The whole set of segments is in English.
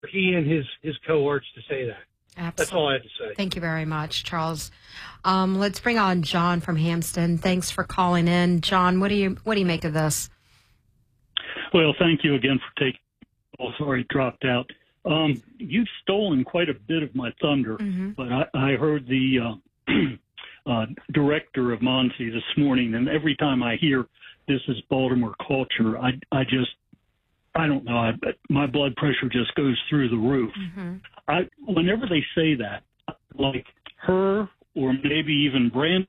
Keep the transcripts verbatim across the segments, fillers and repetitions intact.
he and his, his cohorts to say that. Absolutely. That's all I have to say. Thank you very much, Charles. Um, let's bring on John from Hampton. Thanks for calling in. John, what do you what do you make of this? Well, thank you again for taking. Oh, sorry, dropped out. Um, you've stolen quite a bit of my thunder, Mm-hmm. but I, I heard the uh, uh, director of Monsey this morning, and every time I hear this is Baltimore culture, I, I just, I don't know, I, my blood pressure just goes through the roof. Mm-hmm. I, whenever they say that, like her or maybe even Brand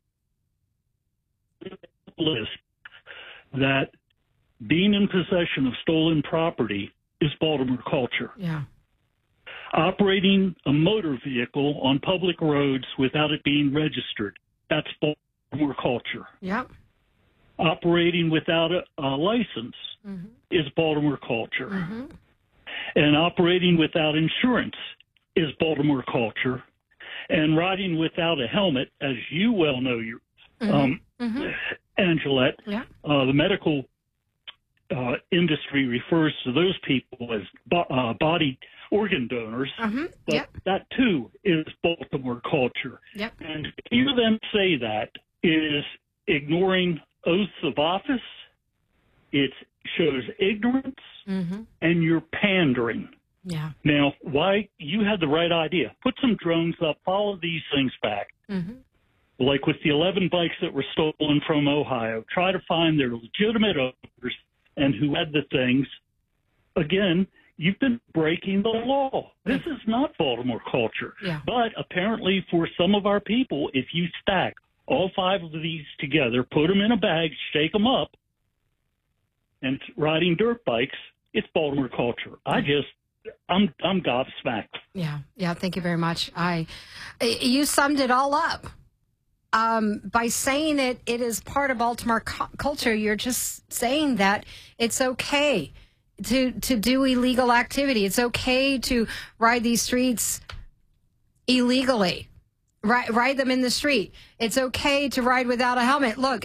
list, that being in possession of stolen property is Baltimore culture. Yeah. Operating a motor vehicle on public roads without it being registered, that's Baltimore culture. Yep. Operating without a, a license Mm-hmm. is Baltimore culture. Mm-hmm. And operating without insurance is Baltimore culture. And riding without a helmet, as you well know, you, Mm-hmm. um, Mm-hmm. Angelette, Yeah. uh, the medical uh, industry refers to those people as bo- uh, body organ donors, Mm-hmm. but Yep. that too is Baltimore culture. Yep. And to hear them say that is ignoring oaths of office. It shows ignorance, Mm-hmm. and you're pandering. Yeah. Now, why you had the right idea. Put some drones up, follow these things back. Mm-hmm. Like with the eleven bikes that were stolen from Ohio, try to find their legitimate owners and who had the things. Again, you've been breaking the law. This is not Baltimore culture. Yeah. But apparently for some of our people, if you stack all five of these together, put them in a bag, shake them up, and riding dirt bikes, it's Baltimore culture. I just, I'm, I'm gobsmacked. Yeah. Yeah. Thank you very much. I, you summed it all up. Um, by saying it, it is part of Baltimore cu- culture. You're just saying that it's okay to to do illegal activity. It's okay to ride these streets illegally, ride, ride them in the street. It's okay to ride without a helmet. Look,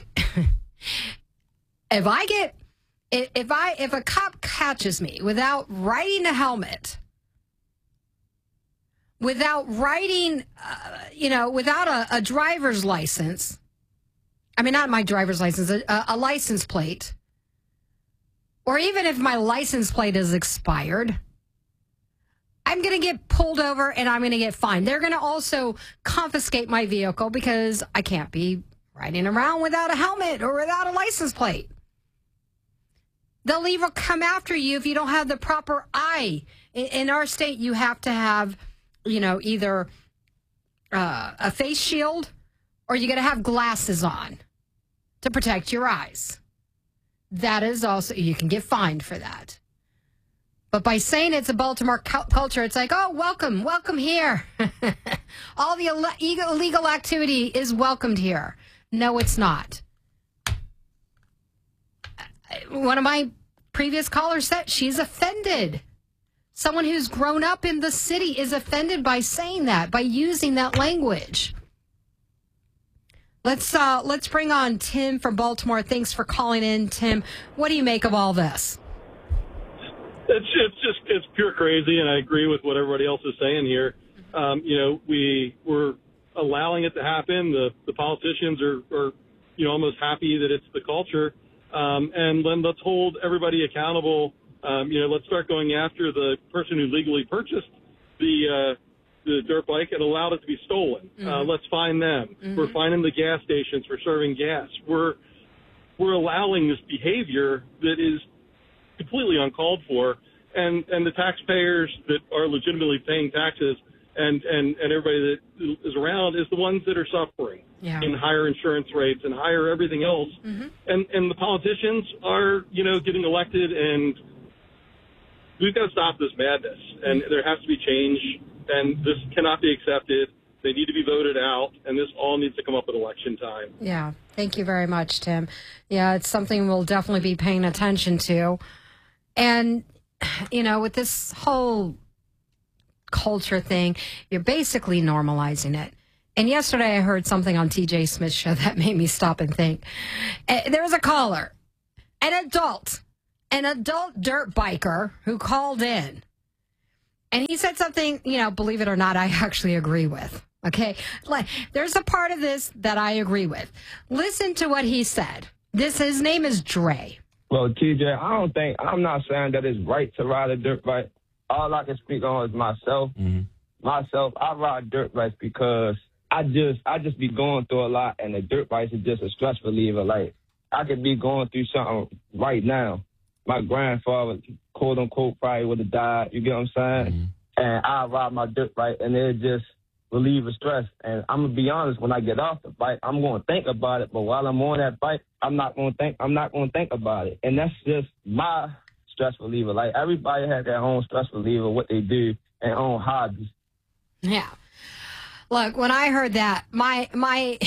if I get if I if a cop catches me without riding a helmet, without riding, uh, you know, without a, a driver's license, I mean, not my driver's license, a, a license plate, or even if my license plate is expired, I'm going to get pulled over and I'm going to get fined. They're going to also confiscate my vehicle because I can't be riding around without a helmet or without a license plate. They'll even come after you if you don't have the proper eye. In, in our state, you have to have, you know, either uh, a face shield or you got to have glasses on to protect your eyes. That is also, you can get fined for that. But by saying it's a Baltimore cu- culture, it's like, oh, welcome, welcome here. All the Ill- illegal activity is welcomed here. No, it's not. One of my previous callers said she's offended. Someone who's grown up in the city is offended by saying that, by using that language. Let's uh, let's bring on Tim from Baltimore. Thanks for calling in, Tim. What do you make of all this? It's it's just it's pure crazy, and I agree with what everybody else is saying here. Um, you know, we we're allowing it to happen. The the politicians are, are you know almost happy that it's the culture, um, and then let's hold everybody accountable. Um, you know, let's start going after the person who legally purchased the uh, the dirt bike and allowed it to be stolen. Mm-hmm. Uh, let's find them. Mm-hmm. We're finding the gas stations for serving gas. We're we're allowing this behavior that is completely uncalled for, and, and the taxpayers that are legitimately paying taxes and, and, and everybody that is around is the ones that are suffering yeah. in higher insurance rates and higher everything else. Mm-hmm. And, and the politicians are, you know, getting elected, and we've got to stop this madness, and there has to be change, and this cannot be accepted. They need to be voted out, and this all needs to come up at election time. Yeah. Thank you very much, Tim. Yeah, it's something we'll definitely be paying attention to. And, you know, with this whole culture thing, you're basically normalizing it. And yesterday I heard something on T J Smith's show that made me stop and think. Uh, there was a caller, an adult, an adult dirt biker who called in. And he said something, you know, believe it or not, I actually agree with. Okay. Like, there's a part of this that I agree with. Listen to what he said. This, his name is Dre. Well, T J, I don't think, I'm not saying that it's right to ride a dirt bike. All I can speak on is myself. Mm-hmm. Myself, I ride dirt bikes because I just, I just be going through a lot, and the dirt bikes is just a stress reliever. Like, I could be going through something right now. My grandfather, quote unquote, probably would have died. You get what I'm saying? Mm-hmm. And I ride my dirt bike, and it just relieve the stress. And I'm gonna be honest, when I get off the bike, I'm gonna think about it. But while I'm on that bike, I'm not gonna think. I'm not gonna think about it. And that's just my stress reliever. Like, everybody has their own stress reliever, what they do, and own hobbies. Yeah. Look, when I heard that, my my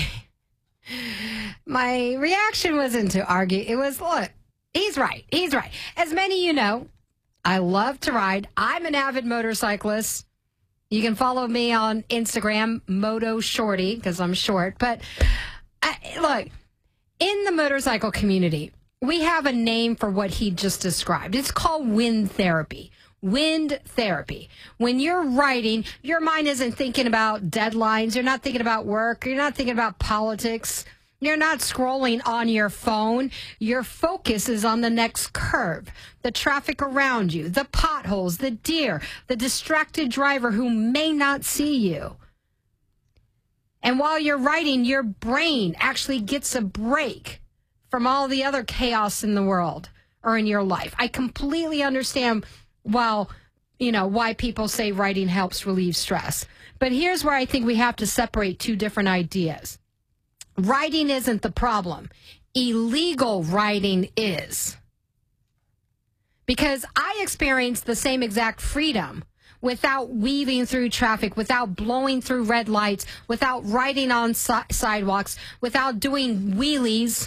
my reaction wasn't to argue. It was, look, he's right. He's right. As many of you know, I love to ride. I'm an avid motorcyclist. You can follow me on Instagram, Moto Shorty, because I'm short. But I, look, in the motorcycle community, we have a name for what he just described. It's called wind therapy. Wind therapy. When you're writing, your mind isn't thinking about deadlines. You're not thinking about work. You're not thinking about politics. You're not scrolling on your phone. Your focus is on the next curve, the traffic around you, the potholes, the deer, the distracted driver who may not see you. And while you're writing, your brain actually gets a break from all the other chaos in the world or in your life. I completely understand Well, you know, why people say writing helps relieve stress. But here's where I think we have to separate two different ideas. Writing isn't the problem. Illegal writing is. Because I experienced the same exact freedom without weaving through traffic, without blowing through red lights, without riding on si- sidewalks, without doing wheelies,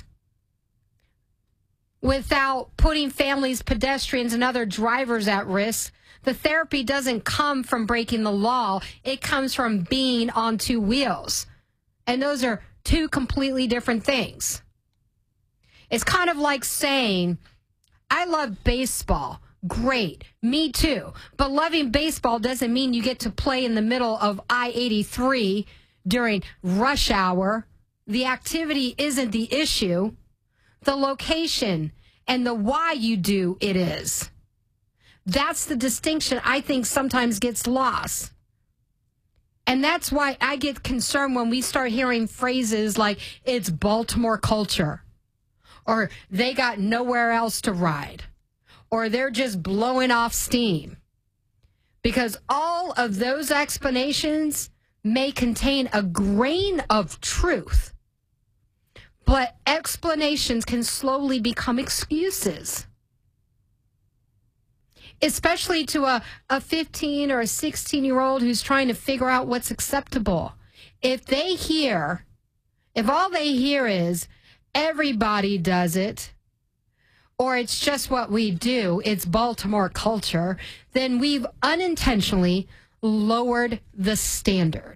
without putting families, pedestrians, and other drivers at risk. The therapy doesn't come from breaking the law. It comes from being on two wheels. And those are two completely different things. It's kind of like saying, I love baseball. Great. Me too. But loving baseball doesn't mean you get to play in the middle of I eighty-three during rush hour. The activity isn't the issue. The location and the why you do it is. That's the distinction I think sometimes gets lost. And that's why I get concerned when we start hearing phrases like, it's Baltimore culture, or they got nowhere else to ride, or they're just blowing off steam. Because all of those explanations may contain a grain of truth. But explanations can slowly become excuses. Especially to a, a fifteen or a sixteen-year-old who's trying to figure out what's acceptable. If they hear, if all they hear is, everybody does it, or it's just what we do, it's Baltimore culture, then we've unintentionally lowered the standard.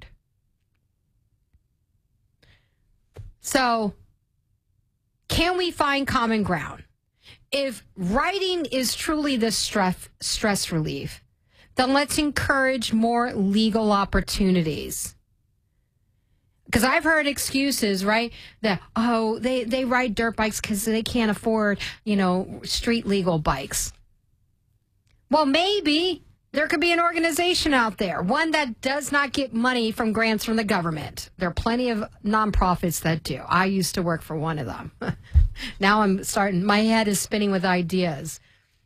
So, can we find common ground? If writing is truly the stress stress relief, then let's encourage more legal opportunities. Because I've heard excuses, right? That, oh, they, they ride dirt bikes because they can't afford, you know, street legal bikes. Well, maybe there could be an organization out there, one that does not get money from grants from the government. There are plenty of nonprofits that do. I used to work for one of them. Now I'm starting, my head is spinning with ideas.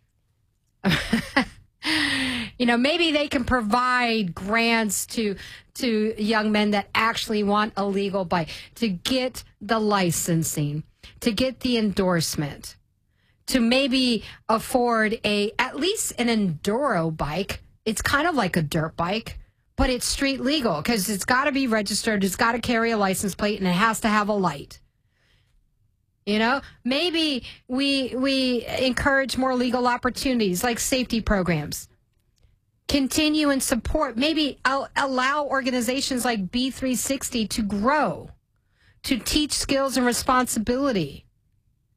You know, maybe they can provide grants to to young men that actually want a legal bike, to get the licensing, to get the endorsement, to maybe afford a at least an enduro bike. It's kind of like a dirt bike, but it's street legal because it's got to be registered, it's got to carry a license plate, and it has to have a light. You know, maybe we we encourage more legal opportunities like safety programs. Continue and support. Maybe I'll allow organizations like B three sixty to grow, to teach skills and responsibility.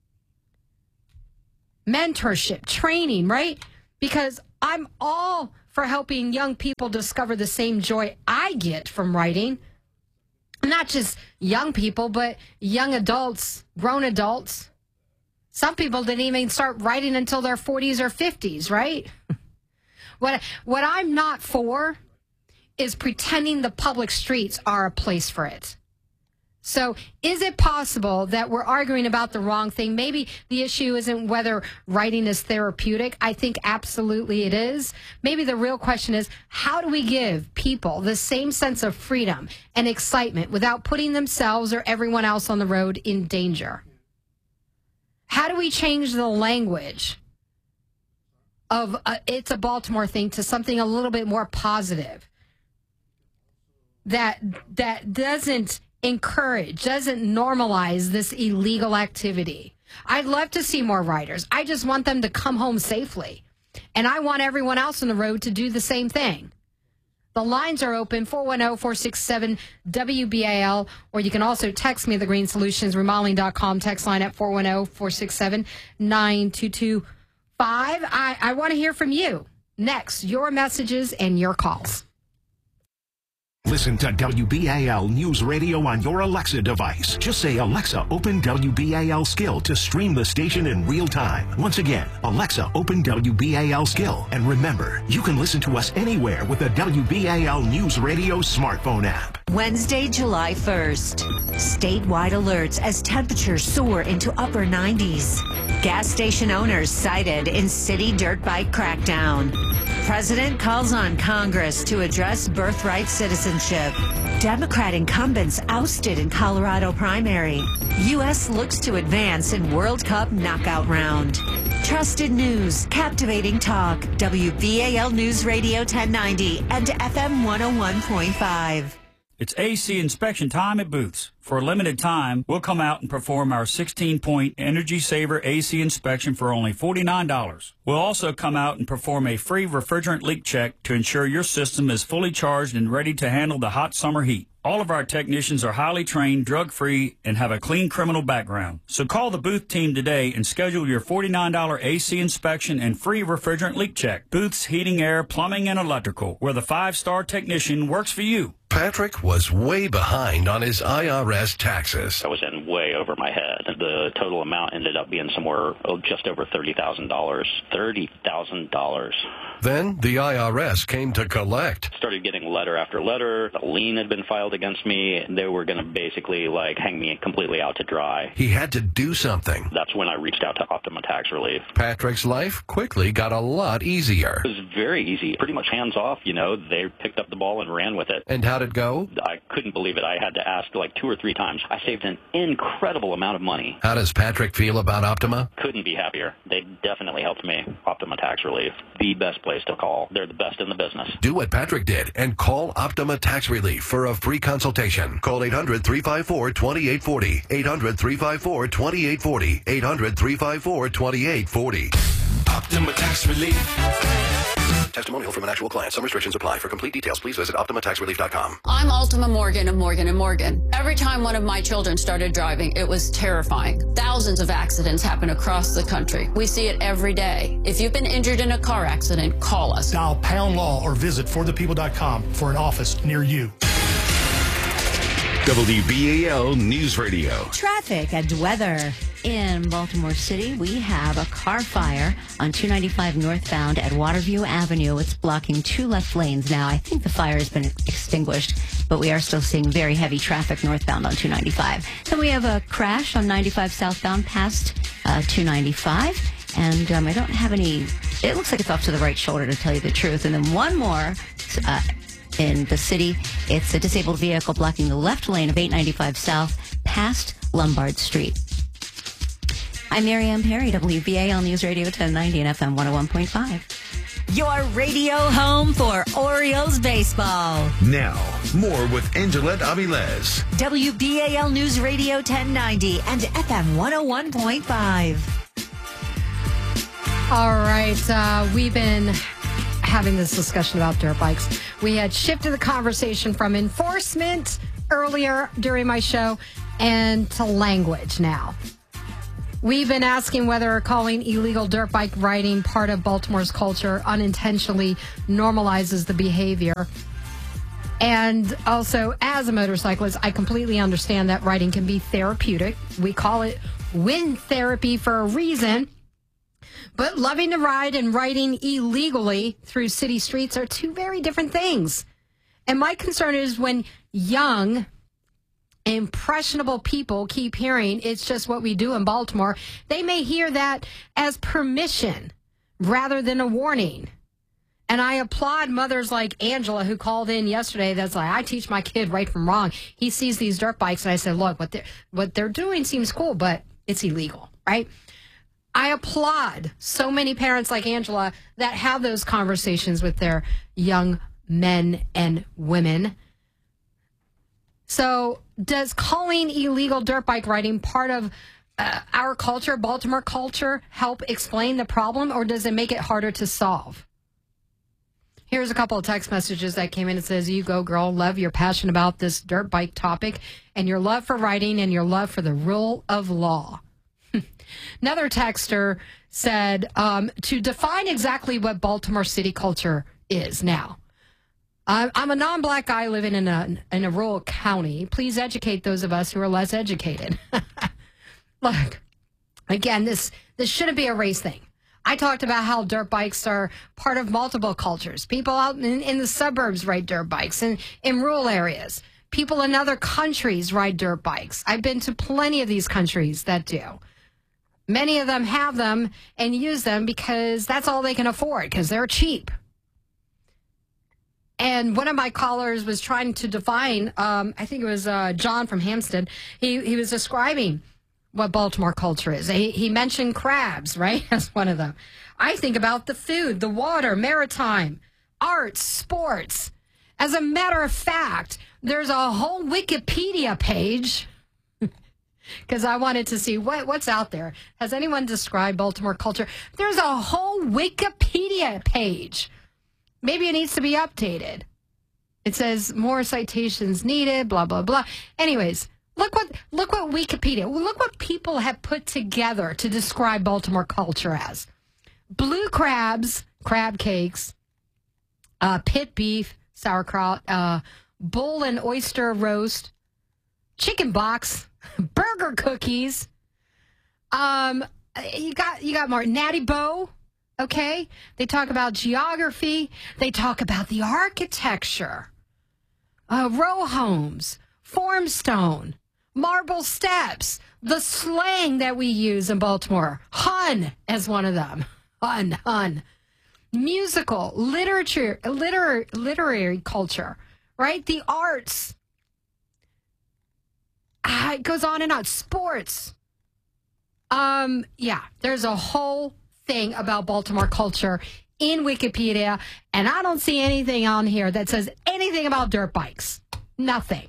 Mentorship, training, right? Because I'm all for helping young people discover the same joy I get from writing. Not just young people, but young adults, grown adults. Some people didn't even start writing until their forties or fifties, right? What what I'm not for is pretending the public streets are a place for it. So is it possible that we're arguing about the wrong thing? Maybe the issue isn't whether writing is therapeutic. I think absolutely it is. Maybe the real question is, how do we give people the same sense of freedom and excitement without putting themselves or everyone else on the road in danger? How do we change the language of uh, it's a Baltimore thing to something a little bit more positive that that doesn't encourage, doesn't normalize this illegal activity? I'd love to see more riders. I just want them to come home safely. And I want everyone else on the road to do the same thing. The lines are open, four one zero, four six seven, W B A L, or you can also text me, the green solutions remodeling dot com text line at four one zero, four six seven, nine two two five. I, I want to hear from you. Next, your messages and your calls. Listen to W B A L News Radio on your Alexa device. Just say, Alexa, open W B A L Skill to stream the station in real time. Once again, Alexa, open W B A L Skill. And remember, you can listen to us anywhere with the W B A L News Radio smartphone app. Wednesday, July first. Statewide alerts as temperatures soar into upper nineties. Gas station owners cited in city dirt bike crackdown. President calls on Congress to address birthright citizenship. Democrat incumbents ousted in Colorado primary. U S looks to advance in World Cup knockout round. Trusted news, captivating talk. W B A L News Radio ten ninety and F M one oh one point five. It's A C inspection time at Booth's. For a limited time, we'll come out and perform our sixteen-point Energy Saver A C inspection for only forty-nine dollars. We'll also come out and perform a free refrigerant leak check to ensure your system is fully charged and ready to handle the hot summer heat. All of our technicians are highly trained, drug-free, and have a clean criminal background. So call the Booth team today and schedule your forty-nine dollars A C inspection and free refrigerant leak check. Booth's Heating, Air, Plumbing, and Electrical, where the five-star technician works for you. Patrick was way behind on his I R S taxes. I was in way over my head. The total amount ended up being somewhere oh, just over thirty thousand dollars. thirty thousand dollars. Then the I R S came to collect. Started getting letter after letter. A lien had been filed against me. They were going to basically like hang me completely out to dry. He had to do something. That's when I reached out to Optima Tax Relief. Patrick's life quickly got a lot easier. It was very easy. Pretty much hands off, you know. They picked up the ball and ran with it. And how'd it go? I couldn't believe it. I had to ask like two or three times. I saved an incredible amount of money. How does Patrick feel about Optima? Couldn't be happier. They definitely helped me. Optima Tax Relief, the best place to call. They're the best in the business. Do what Patrick did and call Optima Tax Relief for a free consultation. Call eight hundred, three five four, two eight four zero. eight hundred, three five four, two eight four zero. eight hundred, three five four, two eight four zero. Optima Tax Relief. Testimonial from an actual client. Some restrictions apply. For complete details, please visit optima tax relief dot com. I'm Ultima Morgan of Morgan and Morgan. Every time one of my children started driving, it was terrifying. Thousands of accidents happen across the country. We see it every day. If you've been injured in a car accident, call us. Dial pound law or visit for the people dot com for an office near you. W B A L News Radio. Traffic and weather. In Baltimore City, we have a car fire on two ninety-five northbound at Waterview Avenue. It's blocking two left lanes now. I think the fire has been extinguished, but we are still seeing very heavy traffic northbound on two ninety-five. Then we have a crash on ninety-five southbound past uh, two ninety-five. And um, I don't have any, it looks like it's off to the right shoulder, to tell you the truth. And then one more uh, in the city. It's a disabled vehicle blocking the left lane of eight ninety-five south past Lombard Street. I'm Marianne Perry, W B A L News Radio ten ninety and F M one oh one point five. Your radio home for Orioles baseball. Now, more with Angelette Avilés. W B A L News Radio ten ninety and F M one oh one point five. All right, uh, we've been having this discussion about dirt bikes. We had shifted the conversation from enforcement earlier during my show and to language now. We've been asking whether calling illegal dirt bike riding part of Baltimore's culture unintentionally normalizes the behavior. And also, as a motorcyclist, I completely understand that riding can be therapeutic. We call it wind therapy for a reason. But loving to ride and riding illegally through city streets are two very different things. And my concern is when young, impressionable people keep hearing it's just what we do in Baltimore, they may hear that as permission rather than a warning. And I applaud mothers like Angela who called in yesterday that's like, I teach my kid right from wrong. He sees these dirt bikes and I said, look, what they're, what they're doing seems cool, but it's illegal, right? I applaud so many parents like Angela that have those conversations with their young men and women. So does calling illegal dirt bike riding part of uh, our culture, Baltimore culture, help explain the problem, or does it make it harder to solve? Here's a couple of text messages that came in. It says, you go, girl, love your passion about this dirt bike topic and your love for riding and your love for the rule of law. Another texter said, um, to define exactly what Baltimore city culture is now. I'm a non-black guy living in a in a rural county. Please educate those of us who are less educated. Look, again, this this shouldn't be a race thing. I talked about how dirt bikes are part of multiple cultures. People out in, in the suburbs ride dirt bikes, and in rural areas. People in other countries ride dirt bikes. I've been to plenty of these countries that do. Many of them have them and use them because that's all they can afford, because they're cheap. And one of my callers was trying to define, um, I think it was uh, John from Hampstead. He he was describing what Baltimore culture is. He, he mentioned crabs, right, as one of them. I think about the food, the water, maritime, arts, sports. As a matter of fact, there's a whole Wikipedia page because I wanted to see what, what's out there. Has anyone described Baltimore culture? There's a whole Wikipedia page. Maybe it needs to be updated. It says more citations needed, blah, blah, blah. Anyways, look what look what Wikipedia, look what people have put together to describe Baltimore culture as. Blue crabs, crab cakes, uh, pit beef, sauerkraut, uh, bull and oyster roast, chicken box, burger cookies. Um, you got you got more Natty Bow. Okay, they talk about geography. They talk about the architecture, uh, row homes, formstone, marble steps, the slang that we use in Baltimore. Hun as one of them. Hun, hun. Musical, literature, liter- literary culture, right? The arts. Ah, it goes on and on. Sports. Um, yeah, there's a whole thing about Baltimore culture in Wikipedia, and I don't see anything on here that says anything about dirt bikes. Nothing.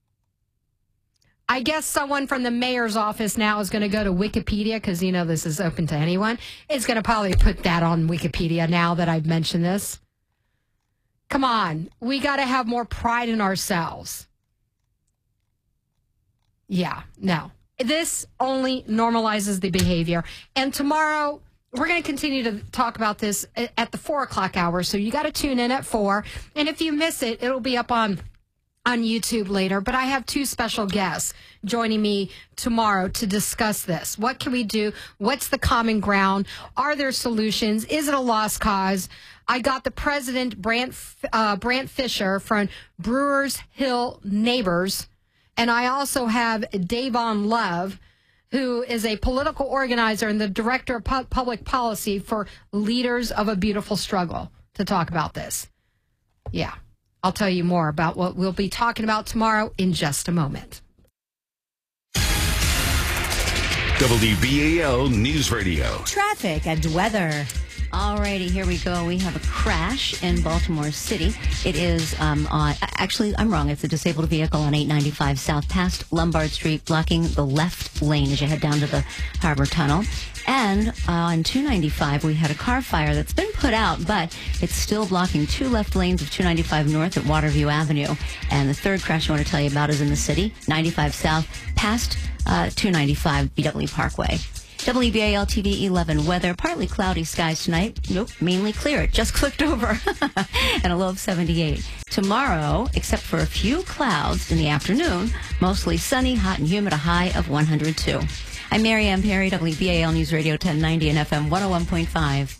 I guess someone from the mayor's office now is going to go to Wikipedia because, you know, this is open to anyone. It's going to probably put that on Wikipedia now that I've mentioned this. Come on. We got to have more pride in ourselves. Yeah, no. This only normalizes the behavior. And tomorrow, we're going to continue to talk about this at the four o'clock hour, so you got to tune in at four. And if you miss it, it'll be up on, on YouTube later. But I have two special guests joining me tomorrow to discuss this. What can we do? What's the common ground? Are there solutions? Is it a lost cause? I got the president, Brant, uh, Brant Fisher from Brewers Hill Neighbors. And I also have Davon Love, who is a political organizer and the director of pu- public policy for Leaders of a Beautiful Struggle, to talk about this. Yeah, I'll tell you more about what we'll be talking about tomorrow in just a moment. W B A L News Radio. Traffic and weather. Alrighty, here we go. We have a crash in Baltimore City. It is on, um, actually, I'm wrong. It's a disabled vehicle on eight ninety-five South past Lombard Street, blocking the left lane as you head down to the Harbor Tunnel. And uh, on two ninety-five, we had a car fire that's been put out, but it's still blocking two left lanes of two ninety-five North at Waterview Avenue. And the third crash I want to tell you about is in the city, ninety-five South past uh, two ninety-five B W Parkway. W B A L T V eleven weather, partly cloudy skies tonight. Nope, mainly clear. It just clicked over. And a low of seventy-eight. Tomorrow, except for a few clouds in the afternoon, mostly sunny, hot and humid, a high of one hundred two. I'm Mary Ann Perry, W B A L News Radio ten ninety and F M one oh one point five.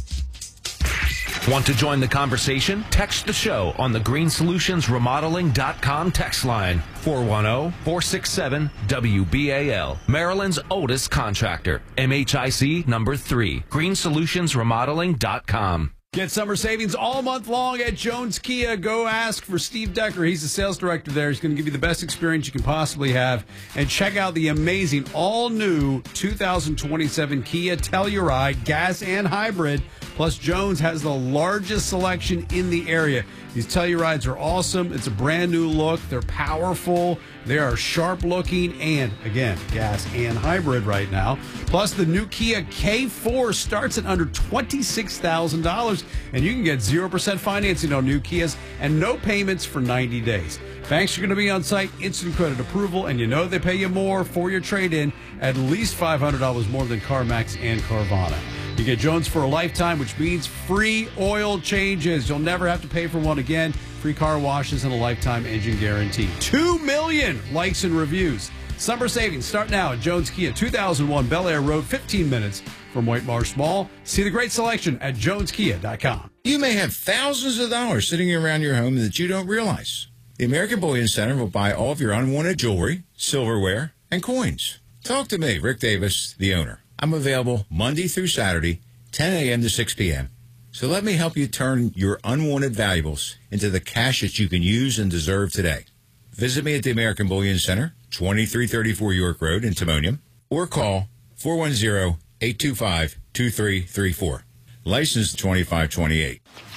Want to join the conversation? Text the show on the green solutions remodeling dot com text line four one zero, four six seven, W B A L. Maryland's oldest contractor. M H I C number three. green solutions remodeling dot com. Get summer savings all month long at Jones Kia. Go ask for Steve Decker. He's the sales director there. He's going to give you the best experience you can possibly have. And check out the amazing all-new two thousand twenty-seven Kia Telluride, gas and hybrid. Plus, Jones has the largest selection in the area. These Tellurides are awesome. It's a brand new look. They're powerful. They are sharp looking and, again, gas and hybrid right now. Plus, the new Kia K four starts at under twenty-six thousand dollars, and you can get zero percent financing on new Kias and no payments for ninety days. Banks are going to be on site, instant credit approval, and you know they pay you more for your trade-in, at least five hundred dollars more than CarMax and Carvana. You get Jones for a lifetime, which means free oil changes. You'll never have to pay for one again. Free car washes and a lifetime engine guarantee. Two million likes and reviews. Summer savings start now at Jones Kia, two thousand one Bel Air Road, fifteen minutes from White Marsh Mall. See the great selection at jones kia dot com. You may have thousands of dollars sitting around your home that you don't realize. The American Bullion Center will buy all of your unwanted jewelry, silverware, and coins. Talk to me, Rick Davis, the owner. I'm available Monday through Saturday, ten a.m. to six p.m. So let me help you turn your unwanted valuables into the cash that you can use and deserve today. Visit me at the American Bullion Center, twenty-three thirty-four York Road in Timonium, or call four one zero, eight two five, two three three four. License twenty-five twenty-eight.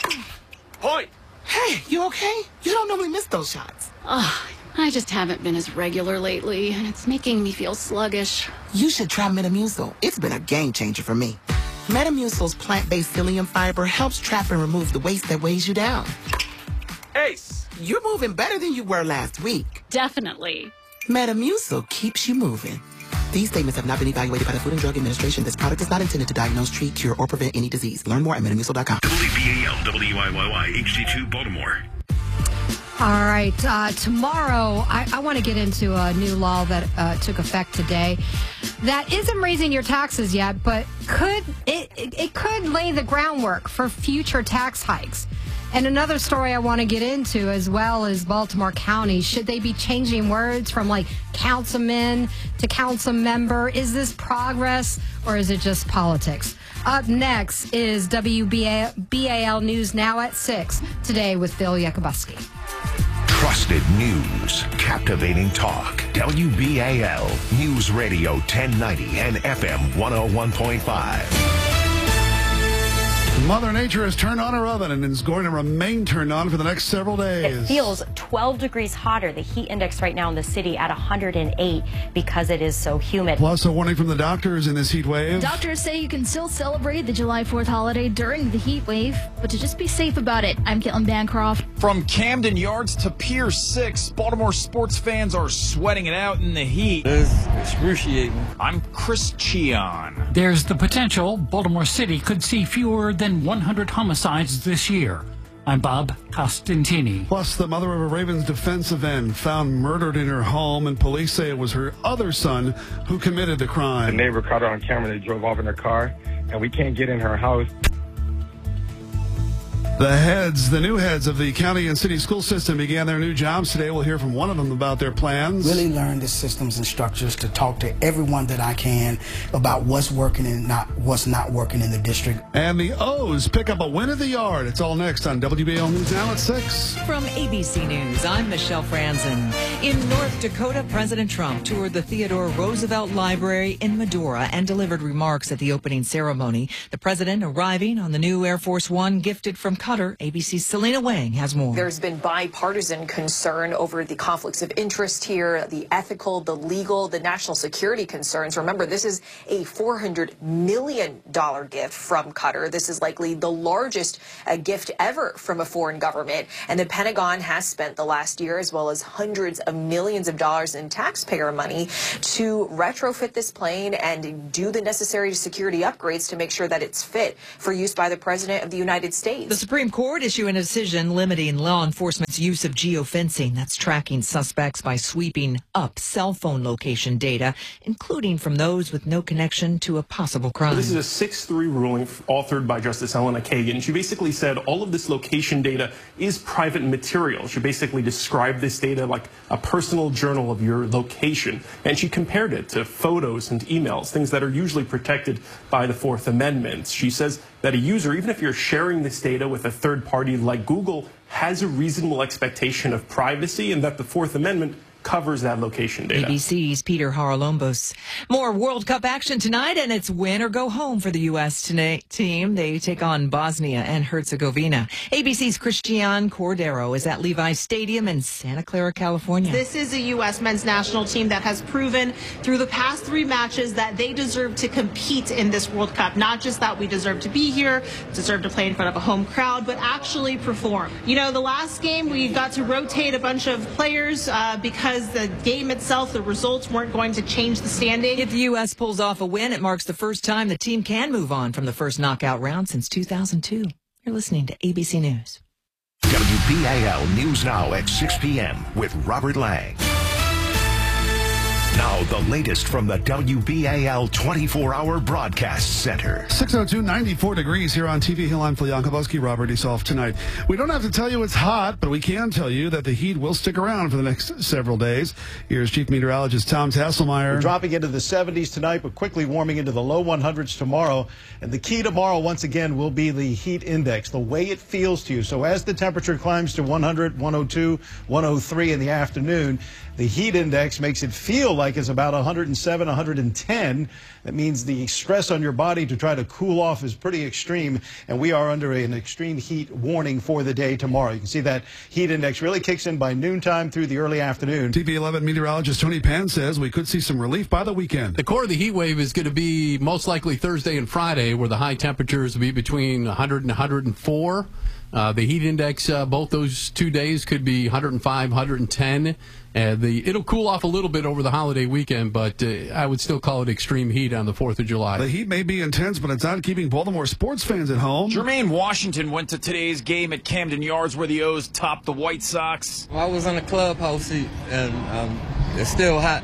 Hoy! Hey, you okay? You don't normally miss those shots. Ugh, I just haven't been as regular lately, and it's making me feel sluggish. You should try Metamucil. It's been a game changer for me. Metamucil's plant-based psyllium fiber helps trap and remove the waste that weighs you down. Ace, you're moving better than you were last week. Definitely. Metamucil keeps you moving. These statements have not been evaluated by the Food and Drug Administration. This product is not intended to diagnose, treat, cure, or prevent any disease. Learn more at metamucil dot com. W B A L, W I Y Y, H D two, Baltimore. All right. Uh, tomorrow, I, I want to get into a new law that uh, took effect today that isn't raising your taxes yet, but could it, it, it could lay the groundwork for future tax hikes. And another story I want to get into as well is Baltimore County. Should they be changing words from like councilman to council member? Is this progress or is it just politics? Up next is W B A L News Now at six, today with Bill Yakubuski. Trusted news, captivating talk. W B A L News Radio ten ninety and F M one oh one point five. Mother Nature has turned on her oven and is going to remain turned on for the next several days. It feels twelve degrees hotter. The heat index right now in the city at one hundred eight because it is so humid. Plus, a warning from the doctors in this heat wave. Doctors say you can still celebrate the July fourth holiday during the heat wave, but to just be safe about it. I'm Caitlin Bancroft. From Camden Yards to Pier six, Baltimore sports fans are sweating it out in the heat. It's excruciating. I'm Chris Cheon. There's the potential Baltimore City could see fewer than one hundred homicides this year. I'm Bob Costantini. Plus, the mother of a Ravens defensive end found murdered in her home, and police say it was her other son who committed the crime. The neighbor caught her on camera. They drove off in her car, and we can't get in her house. The heads, the new heads of the county and city school system began their new jobs today. We'll hear from one of them about their plans. Really learn the systems and structures to talk to everyone that I can about what's working and not what's not working in the district. And the O's pick up a win at the Yard. It's all next on W B A L News Now at six. From A B C News, I'm Michelle Franzen. In North Dakota, President Trump toured the Theodore Roosevelt Library in Medora and delivered remarks at the opening ceremony. The president arriving on the new Air Force One gifted from Qatar. A B C's Selena Wang has more. There's been bipartisan concern over the conflicts of interest here, the ethical, the legal, the national security concerns. Remember, this is a four hundred million dollars gift from Qatar. This is likely the largest uh, gift ever from a foreign government. And the Pentagon has spent the last year as well as hundreds of millions of dollars in taxpayer money to retrofit this plane and do the necessary security upgrades to make sure that it's fit for use by the President of the United States. The Supreme Court issuing a decision limiting law enforcement's use of geofencing. That's tracking suspects by sweeping up cell phone location data, including from those with no connection to a possible crime. This is a six three ruling authored by Justice Elena Kagan. She basically said all of this location data is private material. She basically described this data like a personal journal of your location. And she compared it to photos and emails, things that are usually protected by the Fourth Amendment. She says that a user, even if you're sharing this data with a third party like Google, has a reasonable expectation of privacy and that the Fourth Amendment covers that location data. A B C's Peter Haralombos. More World Cup action tonight, and it's win or go home for the U S tonight team. They take on Bosnia and Herzegovina. A B C's Christian Cordero is at Levi's Stadium in Santa Clara, California. This is a U S men's national team that has proven through the past three matches that they deserve to compete in this World Cup. Not just that we deserve to be here, deserve to play in front of a home crowd, but actually perform. You know, the last game we got to rotate a bunch of players uh, because the game itself, the results weren't going to change the standing. If the U S pulls off a win, it marks the first time the team can move on from the first knockout round since two thousand two. You're listening to A B C News. W B A L News Now at six p.m. with Robert Lang. Now, the latest from the W B A L twenty-four hour Broadcast Center. six oh two, ninety-four degrees here on T V Hill. I'm Phil Yankowski, Robert Esoff tonight. We don't have to tell you it's hot, but we can tell you that the heat will stick around for the next several days. Here's Chief Meteorologist Tom Tasselmeyer. We're dropping into the seventies tonight, but quickly warming into the low hundreds tomorrow. And the key tomorrow, once again, will be the heat index, the way it feels to you. So as the temperature climbs to one hundred, one oh two, one oh three in the afternoon, the heat index makes it feel like it's about one hundred seven, one hundred ten. That means the stress on your body to try to cool off is pretty extreme, and we are under an extreme heat warning for the day tomorrow. You can see that heat index really kicks in by noontime through the early afternoon. T V eleven meteorologist Tony Pan says we could see some relief by the weekend. The core of the heat wave is going to be most likely Thursday and Friday, where the high temperatures will be between one hundred and one hundred four. Uh, the heat index, uh, both those two days, could be one hundred five, one hundred ten. Uh, the it'll cool off a little bit over the holiday weekend, but uh, I would still call it extreme heat on the fourth of July. The heat may be intense, but it's not keeping Baltimore sports fans at home. Jermaine Washington went to today's game at Camden Yards, where the O's topped the White Sox. Well, I was on the clubhouse seat, and um, it's still hot.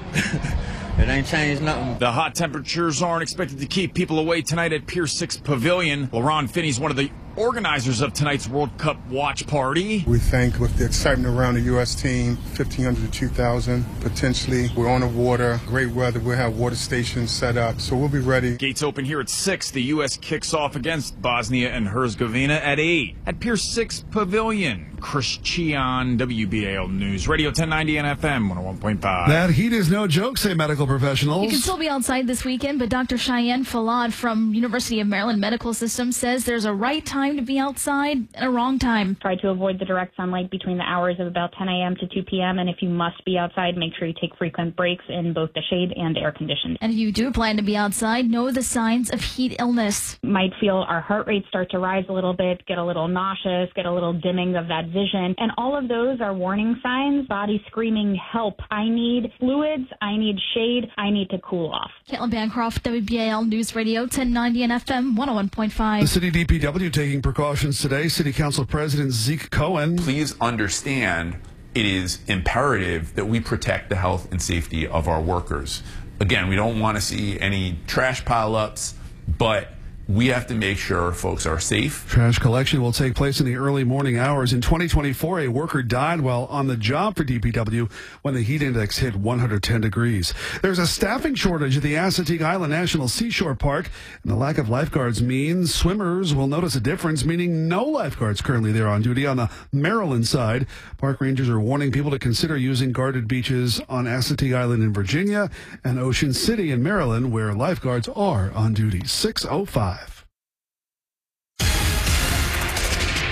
It ain't changed nothing. The hot temperatures aren't expected to keep people away tonight at Pier six Pavilion. LaRon Finney's one of the organizers of tonight's World Cup watch party. We think with the excitement around the U S team, fifteen hundred to two thousand, potentially. We're on the water, great weather. We'll have water stations set up, so we'll be ready. Gates open here at six. The U S kicks off against Bosnia and Herzegovina at eight at Pier six Pavilion. Christian, W B A L News Radio, ten ninety and F M one oh one point five. That heat is no joke, say medical professionals. You can still be outside this weekend, but Doctor Cheyenne Falad from University of Maryland Medical System says there's a right time to be outside and a wrong time. Try to avoid the direct sunlight between the hours of about ten a.m. to two p.m. And if you must be outside, make sure you take frequent breaks in both the shade and air conditioned. And if you do plan to be outside, know the signs of heat illness. Might feel our heart rate start to rise a little bit, get a little nauseous, get a little dimming of that vision. And all of those are warning signs. Body screaming, help. I need fluids. I need shade. I need to cool off. Caitlin Bancroft, W B A L News Radio, ten ninety and F M one oh one point five. The city D P W taking precautions today. City Council President Zeke Cohen. Please understand it is imperative that we protect the health and safety of our workers. Again, we don't want to see any trash pileups, but we have to make sure folks are safe. Trash collection will take place in the early morning hours. In twenty twenty-four, a worker died while on the job for D P W when the heat index hit one hundred ten degrees. There's a staffing shortage at the Assateague Island National Seashore Park, and the lack of lifeguards means swimmers will notice a difference, meaning no lifeguards currently there on duty. On the Maryland side, park rangers are warning people to consider using guarded beaches on Assateague Island in Virginia and Ocean City in Maryland, where lifeguards are on duty. six oh five.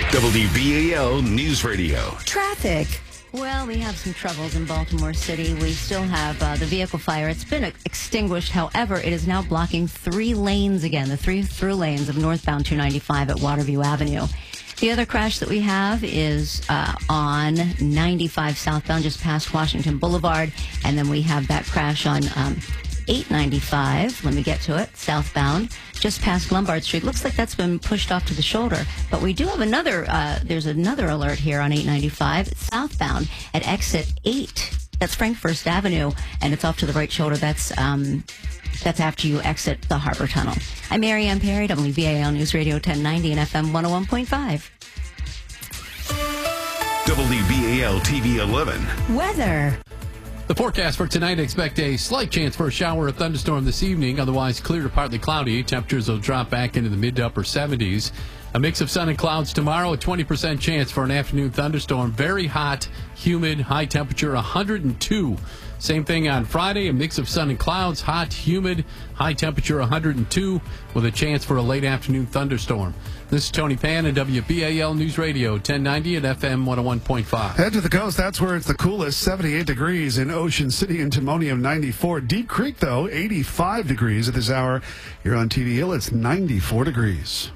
W B A L News Radio. Traffic. Well, we have some troubles in Baltimore City. We still have uh, the vehicle fire. It's been extinguished. However, it is now blocking three lanes again, the three through lanes of northbound two ninety-five at Waterview Avenue. The other crash that we have is uh, on ninety-five southbound, just past Washington Boulevard. And then we have that crash on um, eight ninety-five. Let me get to it. Southbound, just past Lombard Street. Looks like that's been pushed off to the shoulder. But we do have another, uh, there's another alert here on eight ninety-five. It's southbound at exit eight. That's Frank First Avenue, and it's off to the right shoulder. That's um, that's after you exit the Harbor Tunnel. I'm Mary Ann Perry, W B A L News Radio ten ninety and F M one oh one point five. W B A L T V eleven. Weather. The forecast for tonight, expect a slight chance for a shower or thunderstorm this evening. Otherwise, clear to partly cloudy. Temperatures will drop back into the mid to upper seventies. A mix of sun and clouds tomorrow. A twenty percent chance for an afternoon thunderstorm. Very hot, humid, high temperature, one hundred two. Same thing on Friday. A mix of sun and clouds. Hot, humid, high temperature, one hundred two, with a chance for a late afternoon thunderstorm. This is Tony Pan and W B A L News Radio ten ninety at F M one oh one point five. Head to the coast. That's where it's the coolest. seventy-eight degrees in Ocean City and Timonium, ninety-four. Deep Creek, though, eighty-five degrees at this hour. Here on T V Hill, it's ninety-four degrees.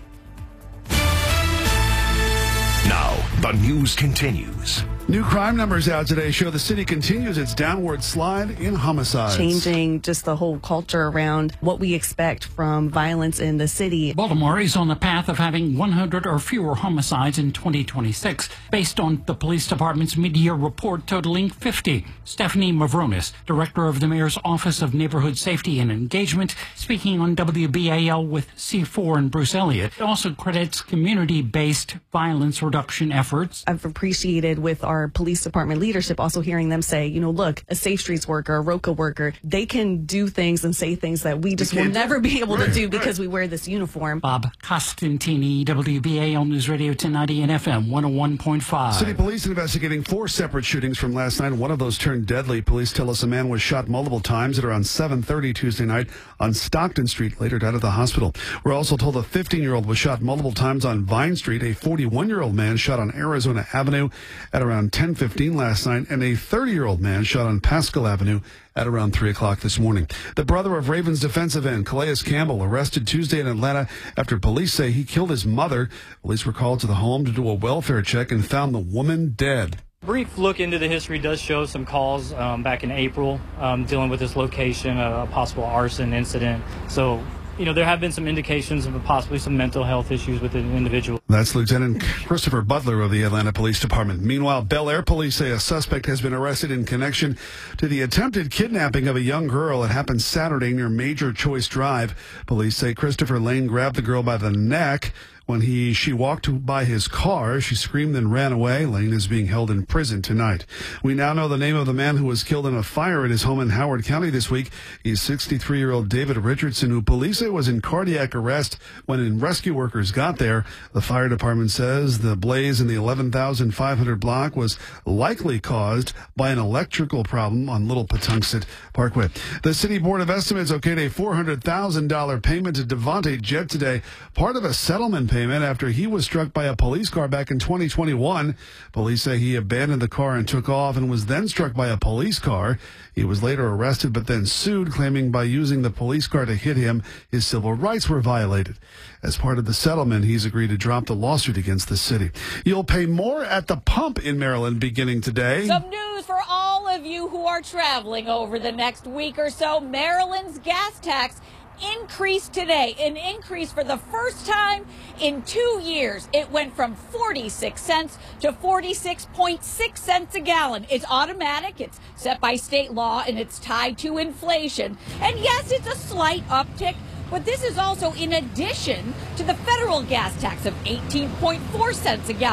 Now, the news continues. New crime numbers out today show the city continues its downward slide in homicides. Changing just the whole culture around what we expect from violence in the city. Baltimore is on the path of having one hundred or fewer homicides in twenty twenty-six, based on the police department's mid-year report totaling fifty. Stephanie Mavronis, director of the mayor's Office of Neighborhood Safety and Engagement, speaking on W B A L with C four and Bruce Elliott, also credits community-based violence reduction efforts. I've appreciated with our Our police department leadership, also hearing them say, you know, look, a Safe Streets worker, a ROCA worker, they can do things and say things that we just will never be able to do because we wear this uniform. Bob Costantini, W B A L News Radio ten ninety and F M one oh one point five. City police investigating four separate shootings from last night. One of those turned deadly. Police tell us a man was shot multiple times at around seven thirty Tuesday night on Stockton Street, later died at the hospital. We're also told a fifteen-year-old was shot multiple times on Vine Street. A forty-one-year-old man shot on Arizona Avenue at around ten fifteen last night, and a thirty-year-old man shot on Pascal Avenue at around three o'clock this morning. The brother of Ravens defensive end Calais Campbell arrested Tuesday in Atlanta after police say he killed his mother. Police were called to the home to do a welfare check and found the woman dead. Brief look into the history does show some calls um, back in April um, dealing with this location, a possible arson incident. So, you know, there have been some indications of possibly some mental health issues with the individual. That's Lieutenant Christopher Butler of the Atlanta Police Department. Meanwhile, Bel Air police say a suspect has been arrested in connection to the attempted kidnapping of a young girl. It happened Saturday near Major Choice Drive. Police say Christopher Lane grabbed the girl by the neck. When he she walked by his car, she screamed and ran away. Lane is being held in prison tonight. We now know the name of the man who was killed in a fire at his home in Howard County this week. He's sixty-three-year-old David Richardson, who police say was in cardiac arrest when rescue workers got there. The fire department says the blaze in the eleven thousand five hundred block was likely caused by an electrical problem on Little Patuxent Parkway. The City Board of Estimates okayed a four hundred thousand dollars payment to Devontae Jett today, part of a settlement payment after he was struck by a police car back in twenty twenty-one. Police say he abandoned the car and took off and was then struck by a police car. He was later arrested but then sued, claiming by using the police car to hit him, his civil rights were violated. As part of the settlement, he's agreed to drop the lawsuit against the city. You'll pay more at the pump in Maryland beginning today. Some news for all of you who are traveling over the next week or so. Maryland's gas tax increased today, an increase for the first time in two years. It went from forty-six cents to forty-six point six cents a gallon. It's automatic, it's set by state law, and it's tied to inflation. And yes, it's a slight uptick, but this is also in addition to the federal gas tax of eighteen point four cents a gallon.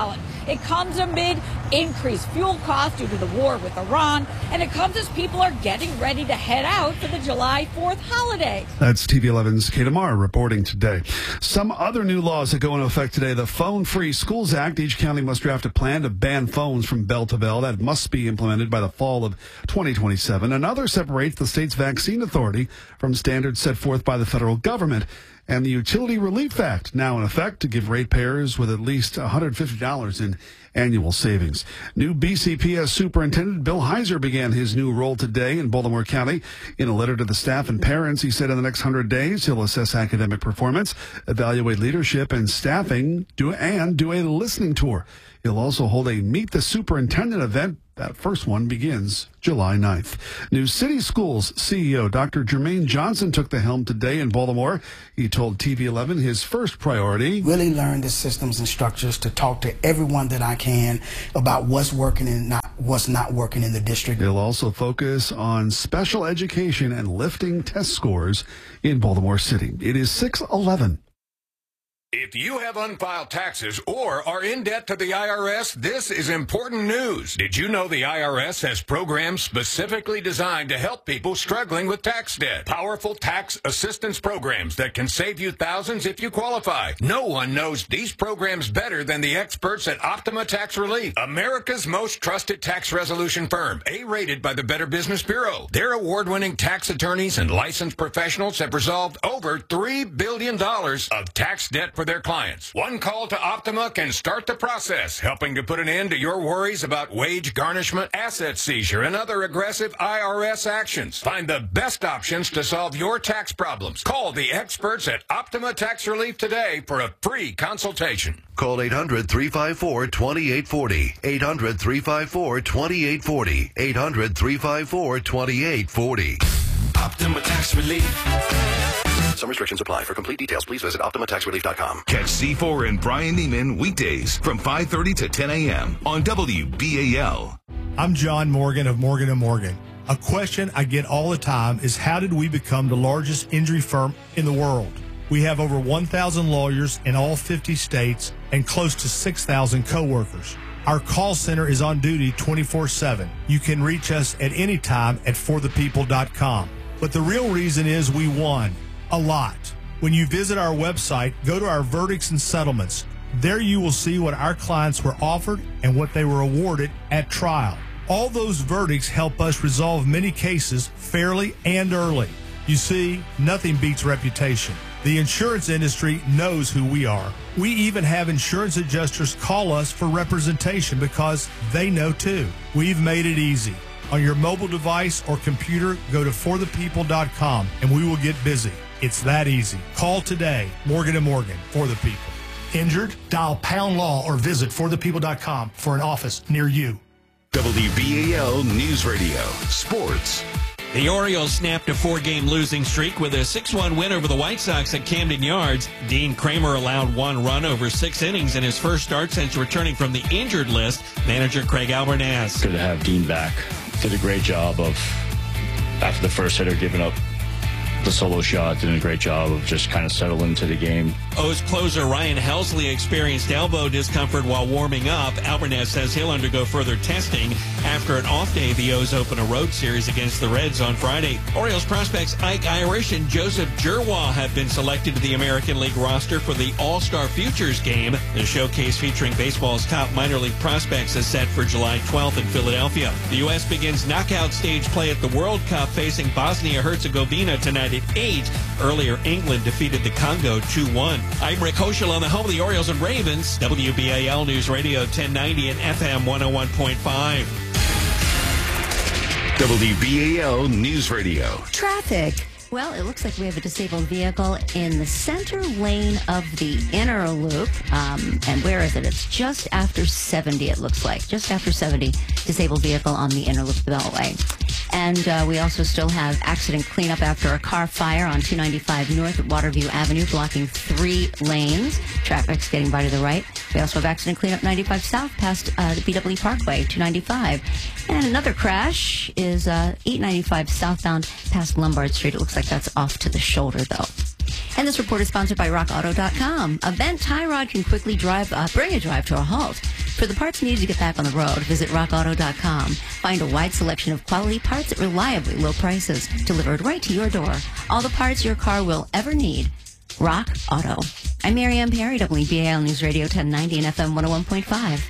It comes amid increased fuel costs due to the war with Iran, and it comes as people are getting ready to head out for the July fourth holiday. That's T V eleven's Kate Amar reporting today. Some other new laws that go into effect today. The Phone Free Schools Act. Each county must draft a plan to ban phones from bell to bell. That must be implemented by the fall of twenty twenty-seven. Another separates the state's vaccine authority from standards set forth by the federal government. And the Utility Relief Act, now in effect, to give ratepayers with at least one hundred fifty dollars in annual savings. New B C P S Superintendent Bill Heiser began his new role today in Baltimore County. In a letter to the staff and parents, he said in the next one hundred days, he'll assess academic performance, evaluate leadership and staffing, do and do a listening tour. He'll also hold a Meet the Superintendent event. That first one begins July ninth. New City Schools C E O Doctor Jermaine Johnson took the helm today in Baltimore. He told T V eleven his first priority: really learn the systems and structures to talk to everyone that I can about what's working and not what's not working in the district. He'll also focus on special education and lifting test scores in Baltimore City. It is six eleven. If you have unfiled taxes or are in debt to the I R S, this is important news. Did you know the I R S has programs specifically designed to help people struggling with tax debt? Powerful tax assistance programs that can save you thousands if you qualify. No one knows these programs better than the experts at Optima Tax Relief, America's most trusted tax resolution firm, A-rated by the Better Business Bureau. Their award-winning tax attorneys and licensed professionals have resolved over three billion dollars of tax debt for their clients. One call to Optima can start the process, helping to put an end to your worries about wage garnishment, asset seizure, and other aggressive I R S actions. Find the best options to solve your tax problems. Call the experts at Optima Tax Relief today for a free consultation. Call eight hundred, three five four, two eight four zero. eight hundred, three five four, two eight four zero. eight hundred, three five four, two eight four zero. Optima Tax Relief. Some restrictions apply. For complete details, please visit Optima Tax Relief dot com. Catch C four and Brian Neiman weekdays from five thirty to ten a.m. on W B A L. I'm John Morgan of Morgan and Morgan. A question I get all the time is, how did we become the largest injury firm in the world? We have over one thousand lawyers in all fifty states and close to six thousand coworkers. Our call center is on duty twenty-four seven. You can reach us at any time at for the people dot com. But the real reason is we won. A lot. When you visit our website, go to our verdicts and settlements. There you will see what our clients were offered and what they were awarded at trial. All those verdicts help us resolve many cases fairly and early. You see, nothing beats reputation. The insurance industry knows who we are. We even have insurance adjusters call us for representation because they know too. We've made it easy. On your mobile device or computer, go to for the people dot com and we will get busy. It's that easy. Call today. Morgan and Morgan, for the people. Injured? Dial pound law or visit for the people dot com for an office near you. W B A L News Radio. Sports. The Orioles snapped a four-game losing streak with a six one win over the White Sox at Camden Yards. Dean Kramer allowed one run over six innings in his first start since returning from the injured list. Manager Craig Albernaz. Good to have Dean back. Did a great job of, after the first hitter giving up the solo shot, did a great job of just kind of settling into the game. O's closer Ryan Helsley experienced elbow discomfort while warming up. Albernaz says he'll undergo further testing. After an off day, the O's open a road series against the Reds on Friday. Orioles prospects Ike Irish and Joseph Jerwa have been selected to the American League roster for the All-Star Futures game. The showcase featuring baseball's top minor league prospects is set for July twelfth in Philadelphia. The U S begins knockout stage play at the World Cup, facing Bosnia-Herzegovina tonight at eight. Earlier, England defeated the Congo two one. I'm Rick Hoschel on the home of the Orioles and Ravens, W B A L News Radio ten ninety and F M one oh one point five. W B A L News Radio. Traffic. Well, it looks like we have a disabled vehicle in the center lane of the inner loop. Um, and where is it? It's just after seventy, it looks like. Just after seventy, disabled vehicle on the inner loop of the Beltway. And uh, we also still have accident cleanup after a car fire on two ninety-five North at Waterview Avenue, blocking three lanes. Traffic's getting by to the right. We also have accident cleanup ninety-five South past uh, the B W Parkway, two ninety-five. And another crash is uh, eight ninety-five southbound past Lombard Street. It looks like that's off to the shoulder, though. And this report is sponsored by rock auto dot com. A bent tie rod can quickly drive, uh, bring a drive to a halt. For the parts needed to get back on the road, visit rock auto dot com. Find a wide selection of quality parts at reliably low prices, delivered right to your door. All the parts your car will ever need. Rock Auto. I'm Marianne Perry, W B A L News Radio ten ninety and F M one oh one point five.